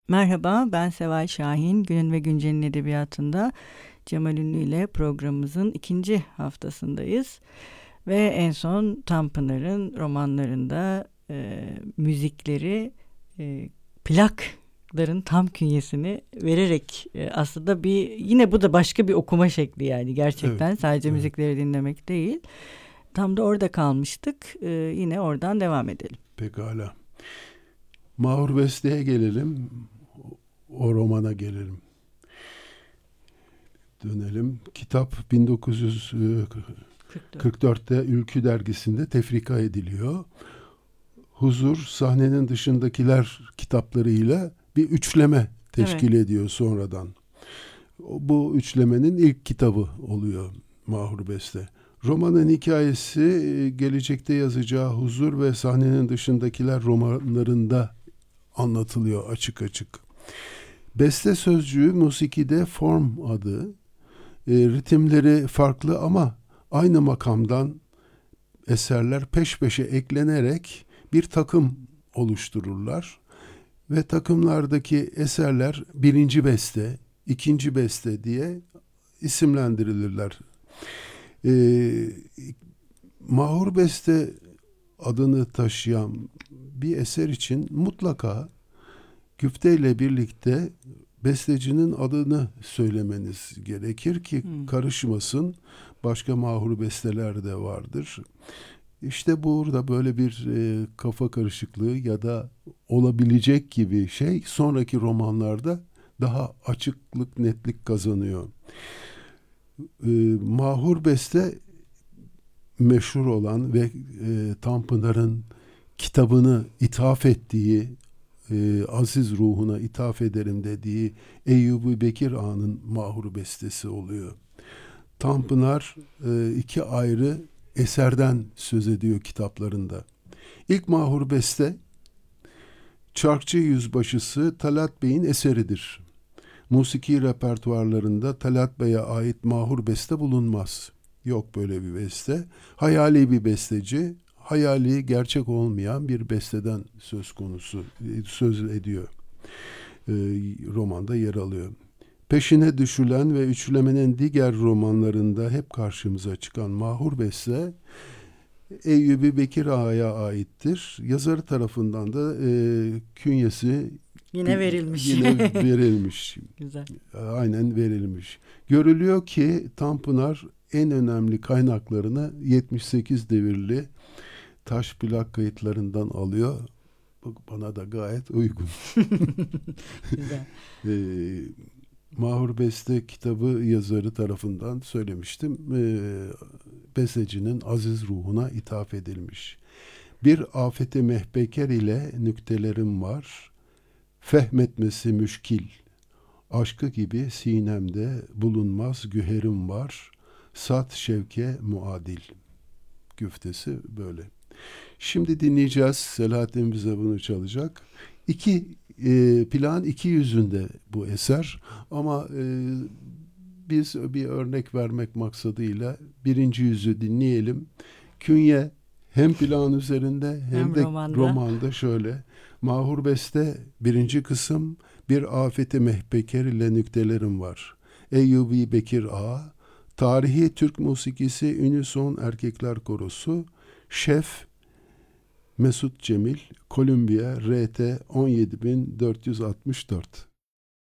Merhaba, ben Seval Şahin. Günün ve Güncel'in edebiyatında Cemal Ünlü ile programımızın ikinci haftasındayız. Ve en son Tanpınar'ın romanlarında müzikleri plakların tam künyesini vererek aslında yine bu da başka bir okuma şekli yani gerçekten Evet, sadece evet. müzikleri dinlemek değil. Tam da orada kalmıştık. Yine oradan devam edelim. Pekala. Mahur Beste'ye gelelim. O romana gelelim. Dönelim. Kitap 44. 1944'te Ülkü dergisinde tefrika ediliyor. Huzur, sahnenin dışındakiler kitaplarıyla bir üçleme teşkil ediyor sonradan. Bu üçlemenin ilk kitabı oluyor Mahur Beste. Romanın hikayesi gelecekte yazacağı Huzur ve Sahnenin Dışındakiler romanlarında anlatılıyor açık açık. Beste sözcüğü musikide form adı. Ritimleri farklı ama aynı makamdan eserler peş peşe eklenerek bir takım oluştururlar. Ve takımlardaki eserler birinci beste, ikinci beste diye isimlendirilirler. Ee, Mahur Beste adını taşıyan bir eser için mutlaka güfteyle birlikte bestecinin adını söylemeniz gerekir ki karışmasın. Başka mahur besteler de vardır. İşte burada böyle bir kafa karışıklığı ya da olabilecek gibi şey sonraki romanlarda daha açıklık, netlik kazanıyor. Mahur Beste meşhur olan ve Tanpınar'ın kitabını ithaf ettiği, aziz ruhuna ithaf ederim dediği Eyyub-i Bekir Ağa'nın Mahur Bestesi oluyor. Tanpınar iki ayrı eserden söz ediyor kitaplarında. İlk Mahur Beste, Çarkçı Yüzbaşısı Talat Bey'in eseridir. Musiki repertuarlarında Talat Bey'e ait mahur beste bulunmaz. Yok böyle bir beste. Hayali bir besteci, hayali gerçek olmayan bir besteden söz ediyor. Romanda yer alıyor. Peşine düşülen ve üçlemenin diğer romanlarında hep karşımıza çıkan mahur beste Eyyub-i Bekir Ağa'ya aittir. Yazarı tarafından da künyesi Yine verilmiş. Yine verilmiş. Güzel. Aynen verilmiş. Görülüyor ki Tanpınar en önemli kaynaklarını 78 devirli taş plak kayıtlarından alıyor. Bana da gayet uygun. Güzel. Mahur Beste kitabı yazarı tarafından söylemiştim. Bestecinin aziz ruhuna ithaf edilmiş. Bir afete mehpeker ile nüktelerim var. Fehmetmesi müşkil. Aşkı gibi sinemde bulunmaz güherim var. Sat şevke muadil. Güftesi böyle. Şimdi dinleyeceğiz. Selahattin bize bunu çalacak. Plan iki yüzünde bu eser. Ama biz bir örnek vermek maksadıyla birinci yüzü dinleyelim. Künye hem plan üzerinde hem de romanda şöyle. Mahur Beste birinci kısım bir afeti mehpeker ile nüktelerim var. Eyyubi Bekir Ağa, tarihi Türk musikisi Unison Erkekler Korosu, Şef Mesut Cemil, Kolombiya RT 17464.